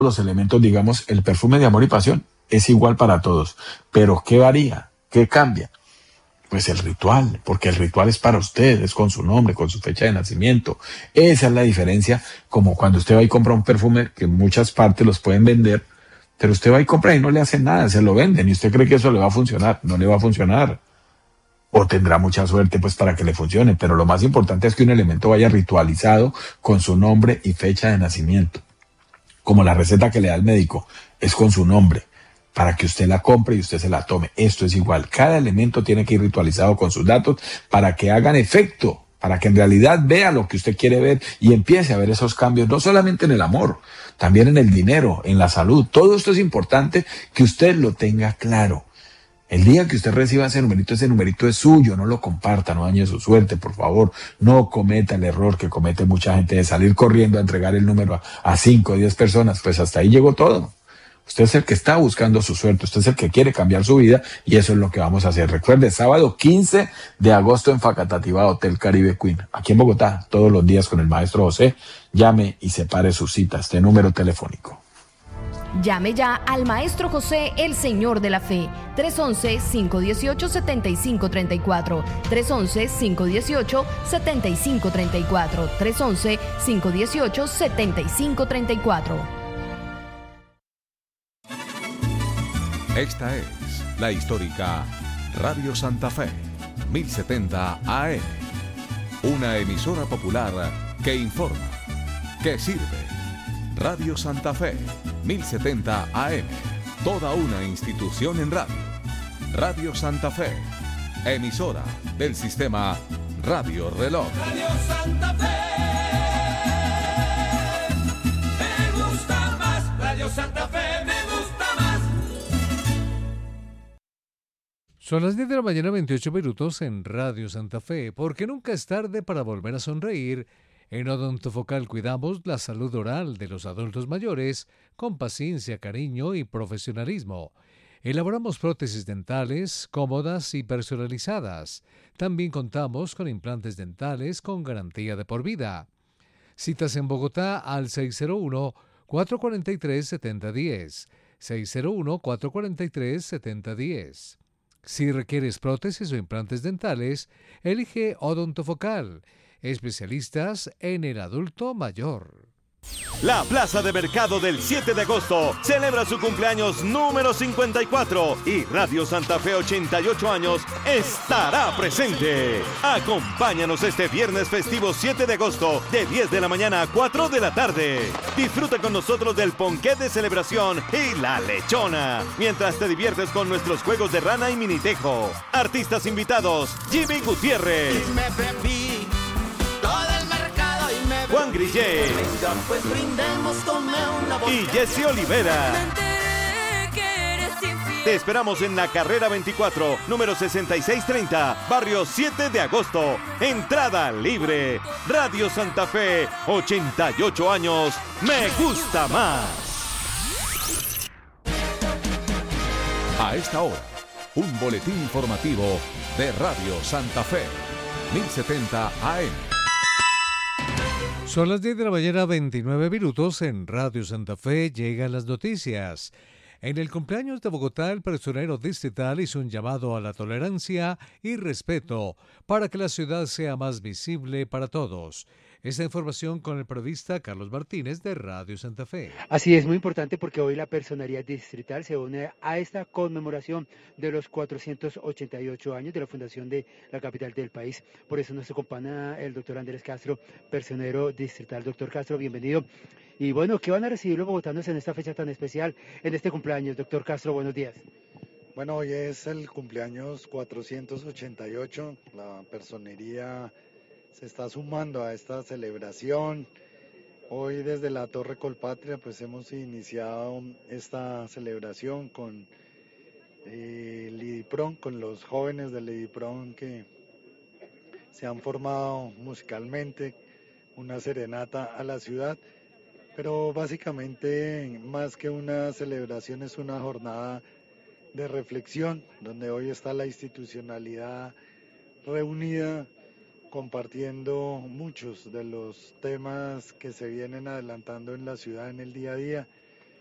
los elementos, digamos, el perfume de amor y pasión es igual para todos. Pero ¿qué varía? ¿Qué cambia? Pues el ritual, porque el ritual es para usted, es con su nombre, con su fecha de nacimiento. Esa es la diferencia, como cuando usted va y compra un perfume, que en muchas partes los pueden vender, pero usted va y compra y no le hacen nada, se lo venden, y usted cree que eso le va a funcionar, no le va a funcionar. O tendrá mucha suerte pues para que le funcione, pero lo más importante es que un elemento vaya ritualizado con su nombre y fecha de nacimiento, como la receta que le da el médico, es con su nombre, para que usted la compre y usted se la tome. Esto es igual, cada elemento tiene que ir ritualizado con sus datos para que hagan efecto, para que en realidad vea lo que usted quiere ver y empiece a ver esos cambios, no solamente en el amor, también en el dinero, en la salud. Todo esto es importante que usted lo tenga claro. El día que usted reciba ese numerito es suyo, no lo comparta, no dañe su suerte, por favor. No cometa el error que comete mucha gente de salir corriendo a entregar el número a 5 o 10 personas, pues hasta ahí llegó todo. Usted es el que está buscando su suerte, usted es el que quiere cambiar su vida y eso es lo que vamos a hacer. Recuerde, sábado 15 de agosto en Facatativá, Hotel Caribe Queen, aquí en Bogotá, todos los días con el maestro José. Llame y separe su cita, este número telefónico. Llame ya al Maestro José, el Señor de la Fe, 311-518-7534, 311-518-7534, 311-518-7534. Esta es la histórica Radio Santa Fe, 1070 AM, una emisora popular que informa, que sirve. Radio Santa Fe, 1070 AM, toda una institución en radio. Radio Santa Fe, emisora del sistema Radio Reloj. Radio Santa Fe, me gusta más. Radio Santa Fe, me gusta más. Son las 10 de la mañana, 28 minutos en Radio Santa Fe, porque nunca es tarde para volver a sonreír. En Odontofocal cuidamos la salud oral de los adultos mayores con paciencia, cariño y profesionalismo. Elaboramos prótesis dentales cómodas y personalizadas. También contamos con implantes dentales con garantía de por vida. Citas en Bogotá al 601-443-7010. 601-443-7010. Si requieres prótesis o implantes dentales, elige Odontofocal. Especialistas en el adulto mayor. La Plaza de Mercado del 7 de agosto celebra su cumpleaños número 54 y Radio Santa Fe 88 años estará presente. Acompáñanos este viernes festivo 7 de agosto de 10 de la mañana a 4 de la tarde. Disfruta con nosotros del ponqué de celebración y la lechona, mientras te diviertes con nuestros juegos de rana y minitejo. Artistas invitados: Jimmy Gutiérrez, Juan Grillet y Jesse Olivera. Te esperamos en la carrera 24, número 6630, barrio 7 de agosto. Entrada libre. Radio Santa Fe, 88 años, me gusta más. A esta hora, un boletín informativo de Radio Santa Fe, 1070 AM. Son las 10 de la mañana, 29 minutos. En Radio Santa Fe llegan las noticias. En el cumpleaños de Bogotá, el personero distrital hizo un llamado a la tolerancia y respeto para que la ciudad sea más visible para todos. Esta información con el periodista Carlos Martínez de Radio Santa Fe. Así es, muy importante porque hoy la personería distrital se une a esta conmemoración de los 488 años de la fundación de la capital del país. Por eso nos acompaña el doctor Andrés Castro, personero distrital. Doctor Castro, bienvenido. Y bueno, ¿qué van a recibir los bogotanos en esta fecha tan especial, en este cumpleaños? Doctor Castro, buenos días. Bueno, hoy es el cumpleaños 488, la personería se está sumando a esta celebración. Hoy desde la Torre Colpatria pues hemos iniciado esta celebración con Lidipron, con los jóvenes de Lidipron que se han formado musicalmente, una serenata a la ciudad, pero básicamente más que una celebración es una jornada de reflexión donde hoy está la institucionalidad reunida, compartiendo muchos de los temas que se vienen adelantando en la ciudad en el día a día.